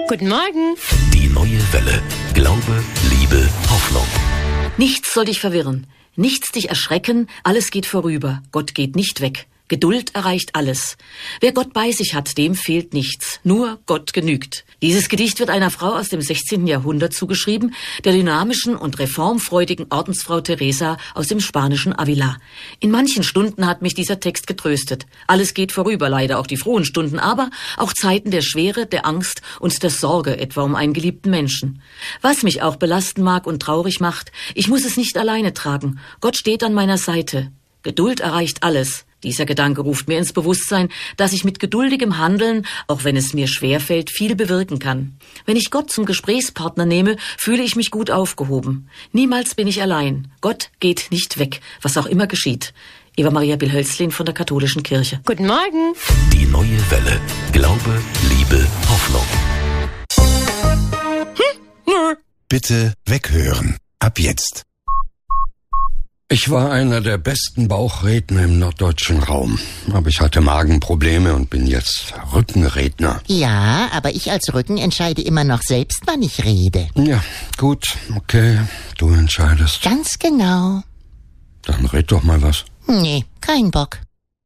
Guten Morgen. Die neue Welle. Glaube, Liebe, Hoffnung. Nichts soll dich verwirren, nichts dich erschrecken, alles geht vorüber, Gott geht nicht weg. Geduld erreicht alles. Wer Gott bei sich hat, dem fehlt nichts. Nur Gott genügt. Dieses Gedicht wird einer Frau aus dem 16. Jahrhundert zugeschrieben, der dynamischen und reformfreudigen Ordensfrau Teresa aus dem spanischen Avila. In manchen Stunden hat mich dieser Text getröstet. Alles geht vorüber, leider auch die frohen Stunden, aber auch Zeiten der Schwere, der Angst und der Sorge, etwa um einen geliebten Menschen. Was mich auch belasten mag und traurig macht, ich muss es nicht alleine tragen. Gott steht an meiner Seite. Geduld erreicht alles. Dieser Gedanke ruft mir ins Bewusstsein, dass ich mit geduldigem Handeln, auch wenn es mir schwerfällt, viel bewirken kann. Wenn ich Gott zum Gesprächspartner nehme, fühle ich mich gut aufgehoben. Niemals bin ich allein. Gott geht nicht weg, was auch immer geschieht. Eva Maria Bilhölzlin von der Katholischen Kirche. Guten Morgen. Die neue Welle. Glaube, Liebe, Hoffnung. Bitte weghören. Ab jetzt. Ich war einer der besten Bauchredner im norddeutschen Raum. Aber ich hatte Magenprobleme und bin jetzt Rückenredner. Ja, aber ich als Rücken entscheide immer noch selbst, wann ich rede. Ja, gut, okay, du entscheidest. Ganz genau. Dann red doch mal was. Nee, kein Bock.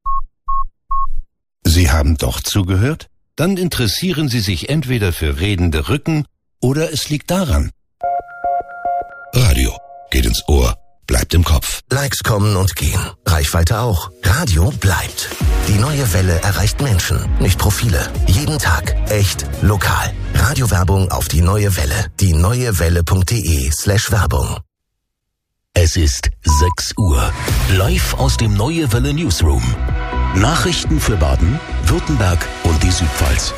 Sie haben doch zugehört? Dann interessieren Sie sich entweder für redende Rücken oder es liegt daran. Radio geht ins Ohr. Bleibt im Kopf. Likes kommen und gehen. Reichweite auch. Radio bleibt. Die neue Welle erreicht Menschen, nicht Profile. Jeden Tag. Echt lokal. Radiowerbung auf die neue Welle. dieneuewelle.de/Werbung. Es ist 6 Uhr. Live aus dem Neue Welle Newsroom. Nachrichten für Baden, Württemberg und die Südpfalz.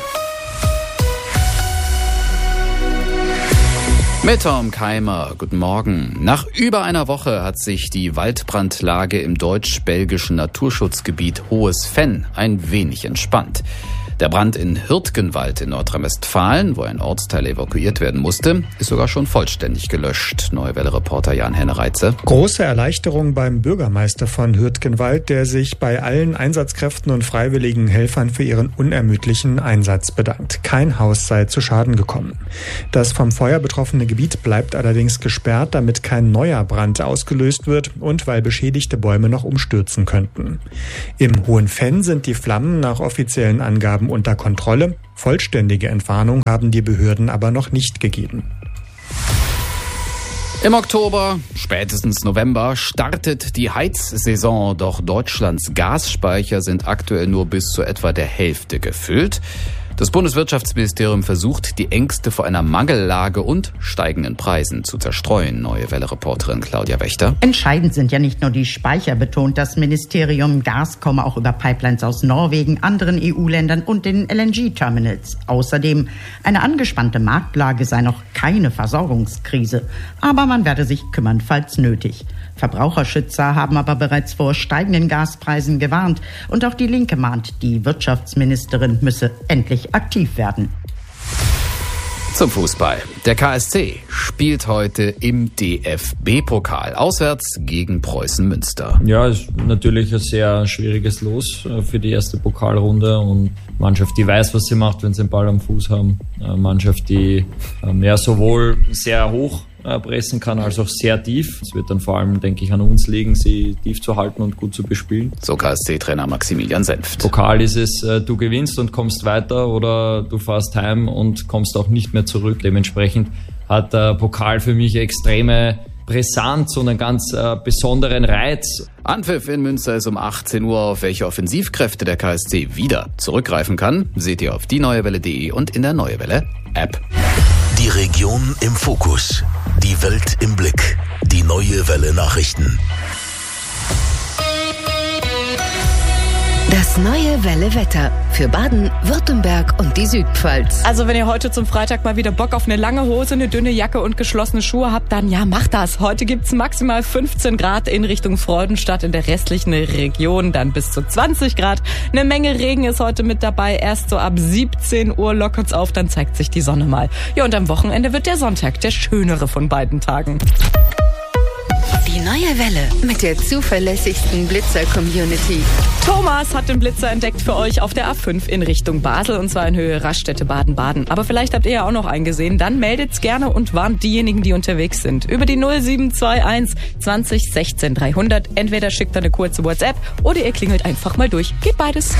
Mit Tom Keimer, guten Morgen. Nach über einer Woche hat sich die Waldbrandlage im deutsch-belgischen Naturschutzgebiet Hohes Venn ein wenig entspannt. Der Brand in Hürtgenwald in Nordrhein-Westfalen, wo ein Ortsteil evakuiert werden musste, ist sogar schon vollständig gelöscht. Neue Welle-Reporter Jan-Henne Reitze. Große Erleichterung beim Bürgermeister von Hürtgenwald, der sich bei allen Einsatzkräften und freiwilligen Helfern für ihren unermüdlichen Einsatz bedankt. Kein Haus sei zu Schaden gekommen. Das vom Feuer betroffene Gebiet bleibt allerdings gesperrt, damit kein neuer Brand ausgelöst wird und weil beschädigte Bäume noch umstürzen könnten. Im Hohen Venn sind die Flammen nach offiziellen Angaben unter Kontrolle. Vollständige Entwarnung haben die Behörden aber noch nicht gegeben. Im Oktober, spätestens November, startet die Heizsaison, doch Deutschlands Gasspeicher sind aktuell nur bis zu etwa der Hälfte gefüllt. Das Bundeswirtschaftsministerium versucht, die Ängste vor einer Mangellage und steigenden Preisen zu zerstreuen. Neue Welle-Reporterin Claudia Wächter. Entscheidend sind ja nicht nur die Speicher, betont das Ministerium. Gas komme auch über Pipelines aus Norwegen, anderen EU-Ländern und den LNG-Terminals. Außerdem eine angespannte Marktlage sei noch keine Versorgungskrise. Aber man werde sich kümmern, falls nötig. Verbraucherschützer haben aber bereits vor steigenden Gaspreisen gewarnt. Und auch die Linke mahnt, die Wirtschaftsministerin müsse endlich aktiv werden. Zum Fußball. Der KSC spielt heute im DFB-Pokal auswärts gegen Preußen Münster. Ja, ist natürlich ein sehr schwieriges Los für die erste Pokalrunde und Mannschaft, die weiß, was sie macht, wenn sie den Ball am Fuß haben. Eine Mannschaft, die sowohl sehr hoch pressen kann, als auch sehr tief. Es wird dann vor allem, denke ich, an uns liegen, sie tief zu halten und gut zu bespielen. So KSC-Trainer Maximilian Senft. Pokal ist es, du gewinnst und kommst weiter oder du fährst heim und kommst auch nicht mehr zurück. Dementsprechend hat der Pokal für mich extreme Brisanz und einen ganz besonderen Reiz. Anpfiff in Münster ist um 18 Uhr. Auf welche Offensivkräfte der KSC wieder zurückgreifen kann, seht ihr auf dieneuewelle.de und in der Neue Welle App. Die Region im Fokus. Die Welt im Blick. Die Neue Welle Nachrichten. Das Neue Welle Wetter für Baden, Württemberg und die Südpfalz. Also wenn ihr heute zum Freitag mal wieder Bock auf eine lange Hose, eine dünne Jacke und geschlossene Schuhe habt, dann ja, macht das. Heute gibt's maximal 15 Grad in Richtung Freudenstadt, in der restlichen Region dann bis zu 20 Grad. Eine Menge Regen ist heute mit dabei. Erst so ab 17 Uhr lockert's auf, dann zeigt sich die Sonne mal. Ja, und am Wochenende wird der Sonntag der schönere von beiden Tagen. Die neue Welle mit der zuverlässigsten Blitzer-Community. Thomas hat den Blitzer entdeckt für euch auf der A5 in Richtung Basel, und zwar in Höhe Raststätte Baden-Baden. Aber vielleicht habt ihr ja auch noch einen gesehen. Dann meldet's gerne und warnt diejenigen, die unterwegs sind. Über die 0721 20 16 300. Entweder schickt eine kurze WhatsApp oder ihr klingelt einfach mal durch. Geht beides.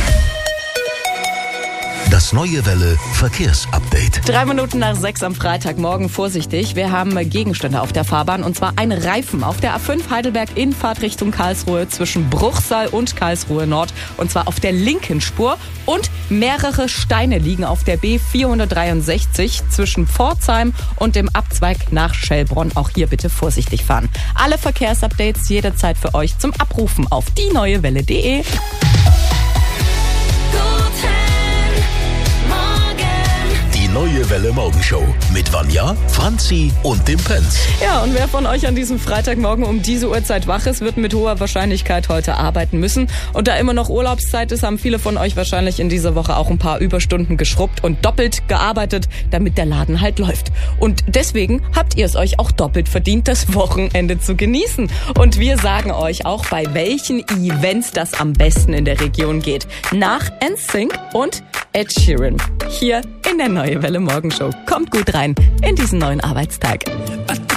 Das neue Welle Verkehrsupdate. 3 Minuten nach 6 am Freitagmorgen. Vorsichtig, wir haben Gegenstände auf der Fahrbahn, und zwar ein Reifen auf der A5 Heidelberg in Fahrtrichtung Karlsruhe zwischen Bruchsal und Karlsruhe Nord, und zwar auf der linken Spur, und mehrere Steine liegen auf der B463 zwischen Pforzheim und dem Abzweig nach Schellbronn. Auch hier bitte vorsichtig fahren. Alle Verkehrsupdates jederzeit für euch zum Abrufen auf dieneuewelle.de. Neue Welle Morgenshow mit Vanja, Franzi und dem Prinz. Ja, und wer von euch an diesem Freitagmorgen um diese Uhrzeit wach ist, wird mit hoher Wahrscheinlichkeit heute arbeiten müssen. Und da immer noch Urlaubszeit ist, haben viele von euch wahrscheinlich in dieser Woche auch ein paar Überstunden geschrubbt und doppelt gearbeitet, damit der Laden halt läuft. Und deswegen habt ihr es euch auch doppelt verdient, das Wochenende zu genießen. Und wir sagen euch auch, bei welchen Events das am besten in der Region geht. Nach NSYNC und Ed Sheeran. Hier in der Neue Welle Morgenshow. Kommt gut rein in diesen neuen Arbeitstag.